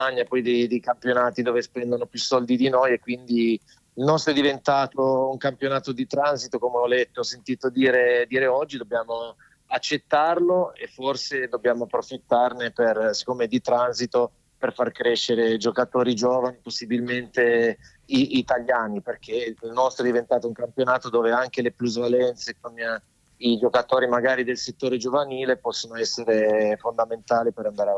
poi dei campionati dove spendono più soldi di noi, e quindi il nostro è diventato un campionato di transito, come ho letto, ho sentito dire oggi. Dobbiamo accettarlo e forse dobbiamo approfittarne, siccome è di transito, per far crescere giocatori giovani, possibilmente italiani, perché il nostro è diventato un campionato dove anche le plusvalenze con i giocatori magari del settore giovanile possono essere fondamentali per andare avanti.